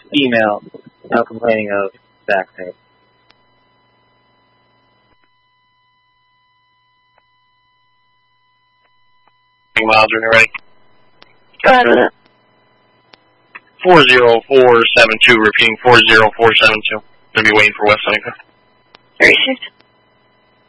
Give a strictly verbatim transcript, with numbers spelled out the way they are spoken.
female uh, complaining of back pain. Miles, when you're ready. Go ahead with it. four zero four seven two, repeating four zero four seven two. Gonna be waiting for West Huntington. Received.